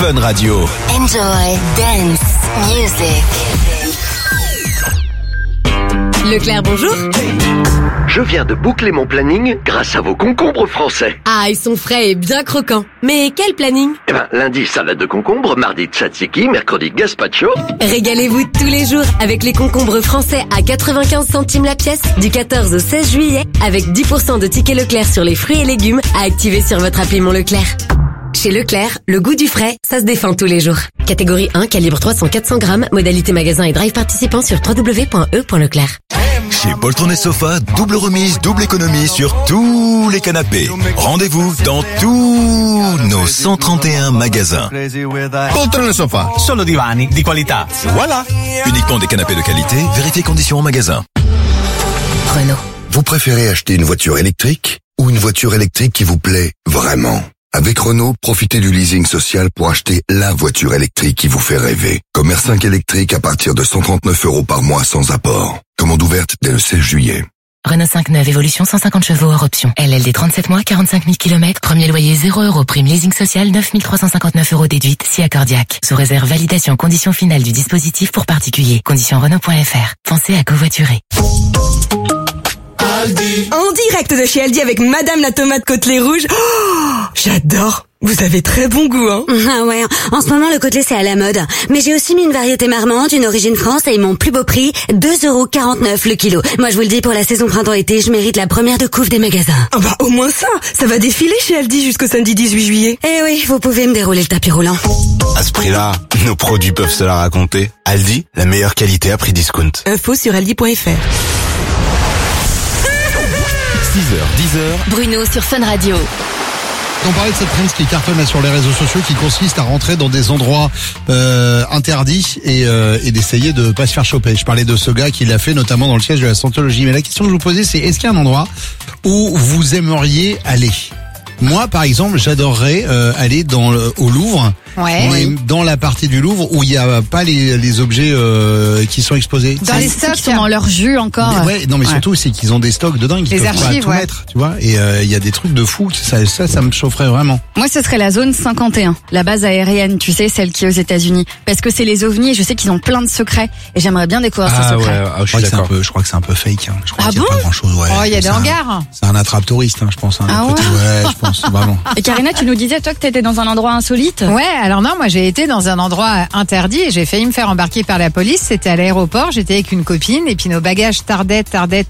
Fun Radio. Enjoy dance music. Leclerc, bonjour. Je viens de boucler mon planning grâce à vos concombres français. Ah, ils sont frais et bien croquants. Mais quel planning? Lundi, salade de concombre, mardi, tzatziki, mercredi, gazpacho. Régalez-vous tous les jours avec les concombres français à 95 centimes la pièce du 14 au 16 juillet avec 10% de tickets Leclerc sur les fruits et légumes à activer sur votre appli Mon Leclerc. Chez Leclerc, le goût du frais, ça se défend tous les jours. Catégorie 1, calibre 300-400 grammes, modalité magasin et drive participant sur www.e.leclerc. Chez Poltron et Sofa, double remise, double économie sur tous les canapés. Rendez-vous dans tous nos 131 magasins. Poltron e Sofa, solo divani di qualità. Voilà. Uniquement des canapés de qualité, vérifiez conditions en magasin. Renault. Vous préférez acheter une voiture électrique ou une voiture électrique qui vous plaît vraiment? Avec Renault, profitez du leasing social pour acheter la voiture électrique qui vous fait rêver. Comme R5 électrique à partir de 139 € par mois sans apport. Commande ouverte dès le 16 juillet. Renault 5 neuve évolution 150 chevaux hors option. LLD 37 mois, 45 000 km. Premier loyer 0 €. Prime leasing social 9 359 € déduite si accordiaque. Sous réserve validation condition finale du dispositif pour particulier. Conditions Renault.fr. Pensez à covoiturer. En direct de chez Aldi avec Madame la tomate côtelée rouge. Oh, j'adore. Vous avez très bon goût, hein. Ah ouais, en ce moment le côtelé c'est à la mode. Mais j'ai aussi mis une variété marmande, une origine France et mon plus beau prix, 2,49 € le kilo. Moi je vous le dis, pour la saison printemps-été, je mérite la première de couve des magasins. Ah bah au moins ça va défiler chez Aldi jusqu'au samedi 18 juillet. Eh oui, vous pouvez me dérouler le tapis roulant. À ce prix-là, nos produits peuvent se la raconter. Aldi, la meilleure qualité à prix discount. Info sur aldi.fr. 6h, 10h. Bruno sur Fun Radio. On parlait de cette trend qui cartonne là sur les réseaux sociaux, qui consiste à rentrer dans des endroits interdits et d'essayer de pas se faire choper. Je parlais de ce gars qui l'a fait notamment dans le siège de la Scientologie. Mais la question que je vous posais, c'est est-ce qu'il y a un endroit où vous aimeriez aller? Moi, par exemple, j'adorerais aller au Louvre, mais dans la partie du Louvre où il n'y a pas les objets qui sont exposés. Dans les stocks qui sont dans leur jus encore. Mais surtout, c'est qu'ils ont des stocks de dingue. Ils peuvent pas tout mettre, tu vois. Et il y a des trucs de fou. Ça me chaufferait vraiment. Moi, ce serait la zone 51, la base aérienne, tu sais, celle qui est aux États-Unis, parce que c'est les ovnis. Et je sais qu'ils ont plein de secrets et j'aimerais bien découvrir ces secrets. Je crois que c'est un peu fake. Hein. Je crois qu'il y a pas grand-chose. Ouais. Oh, il y a des hangars. C'est un attrape-touriste, je pense. Je pense vraiment. Et Karina, tu nous disais toi que t'étais dans un endroit insolite. Ouais, alors non, moi j'ai été dans un endroit interdit et j'ai failli me faire embarquer par la police. C'était à l'aéroport, j'étais avec une copine et puis nos bagages tardaient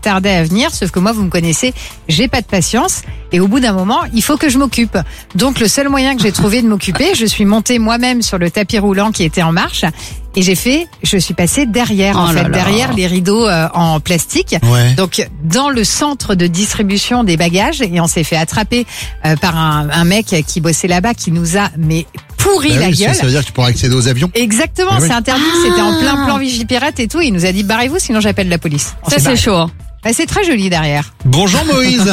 à venir. Sauf que moi, vous me connaissez, j'ai pas de patience et au bout d'un moment, il faut que je m'occupe. Donc le seul moyen que j'ai trouvé de m'occuper, je suis montée moi-même sur le tapis roulant qui était en marche. Et je suis passée derrière, derrière les rideaux en plastique. Ouais. Donc, dans le centre de distribution des bagages, et on s'est fait attraper par un mec qui bossait là-bas, qui nous a pourri la gueule. Ça veut dire que tu pourras accéder aux avions. Exactement, c'est interdit. C'était en plein plan Vigipirate et tout. Il nous a dit barrez-vous, sinon j'appelle la police. Ça c'est chaud. Hein. C'est très joli derrière. Bonjour Moïse.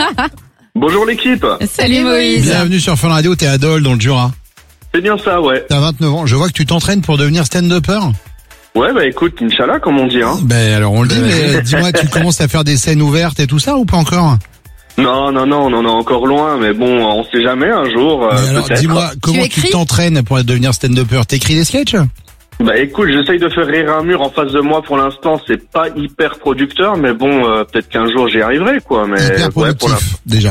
Bonjour l'équipe. Salut Moïse. Bienvenue sur Fun Radio. T'es à Dole dans le Jura. C'est bien ça, ouais. T'as 29 ans. Je vois que tu t'entraînes pour devenir stand-upper. Ouais, écoute, Inch'Allah, comme on dit, hein. Alors on le dit, mais dis-moi, tu commences à faire des scènes ouvertes et tout ça ou pas encore? Non, on en est encore loin, mais bon, on sait jamais, un jour, alors, peut-être. Dis-moi, comment tu t'entraînes pour devenir stand-upper? T'écris des sketchs? Écoute, j'essaye de faire rire un mur en face de moi pour l'instant, c'est pas hyper producteur, mais bon, peut-être qu'un jour j'y arriverai, quoi. Mais hyper productif, déjà.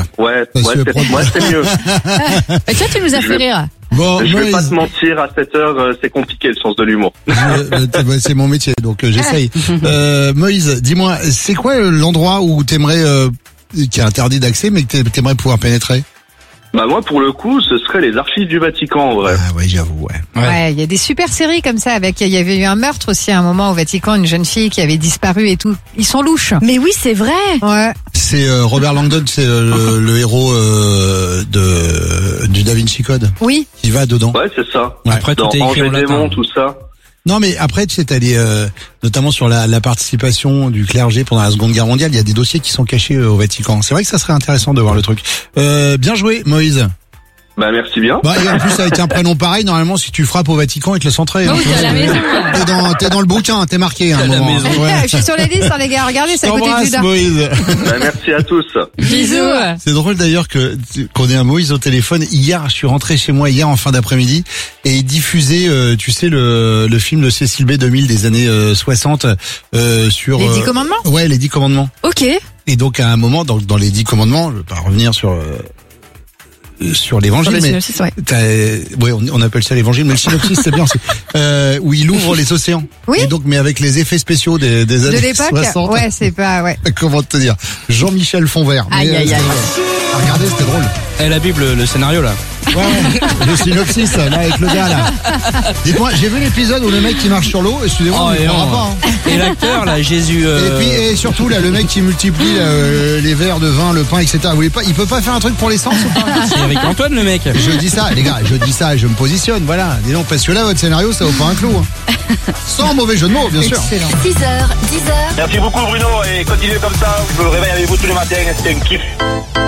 C'est mieux. Et toi, tu nous as fait rire. Bon, je vais pas te mentir, à cette heure, c'est compliqué le sens de l'humour. C'est mon métier, donc j'essaye. Moïse, dis-moi, c'est quoi l'endroit où t'aimerais, qui est interdit d'accès, mais que t'aimerais pouvoir pénétrer? Moi, pour le coup, ce serait les archives du Vatican, en vrai. Ah ouais, j'avoue, Ouais, il y a des super séries comme ça. Il y avait eu un meurtre aussi à un moment au Vatican, une jeune fille qui avait disparu et tout. Ils sont louches. Mais oui, c'est vrai. Ouais. C'est Robert Langdon, c'est le héros du Da Vinci Code. Oui. Qui va dedans. Ouais, c'est ça. Ouais. Après, dans Angers Démon, tout ça. Non, mais après, tu sais, t'as notamment sur la participation du clergé pendant la Seconde Guerre mondiale, il y a des dossiers qui sont cachés au Vatican. C'est vrai que ça serait intéressant de voir le truc. Bien joué, Moïse. Bah merci bien. Bah, et en plus, avec un prénom pareil, normalement, si tu frappes au Vatican, ils te laissent entrer. Oh, oui, t'es à la maison. T'es dans le bouquin, t'es marqué à un moment. Ouais. Je suis sur la liste, hein, les gars. Regardez, c'est à côté de T'embrasse, Judas. Moïse. Bah, merci à tous. Bisous. C'est drôle d'ailleurs qu'on ait un Moïse au téléphone. Hier, je suis rentré chez moi hier en fin d'après-midi et il diffusait, tu sais, le film de Cécile B 2000 des années 60 sur Les 10 commandements. Ouais, les 10 commandements. Ok. Et donc à un moment dans les 10 commandements, je vais pas revenir sur l'évangile, Sur le mais synopsis, ouais. on appelle ça l'évangile, mais le synopsis c'est bien, où il ouvre les océans. Oui. Et donc, mais avec les effets spéciaux des De années l'époque. 60. Ouais, c'est pas, ouais. Comment te dire, Jean-Michel Fonvert. Aïe, aïe, aïe. Regardez, c'était drôle. Et la Bible, le scénario là. Ouais, le synopsis là avec le gars là. Dites-moi, j'ai vu l'épisode où le mec qui marche sur l'eau, excusez-moi, Oh, on et comprend non. pas. Hein. Et l'acteur là, Jésus. Et puis et surtout là, le mec qui multiplie les verres de vin, le pain, etc. Vous voulez pas, il peut pas faire un truc pour l'essence ou pas? C'est Eric Antoine le mec. Je dis ça, les gars, je dis ça et je me positionne, voilà. Dis donc, parce que là, votre scénario, ça vaut pas un clou. Hein. Sans mauvais jeu de mots, bien sûr. Excellent. 6h, 10h. Merci beaucoup Bruno et continuez comme ça. Je me réveille avec vous tous les matins, c'était un kiff.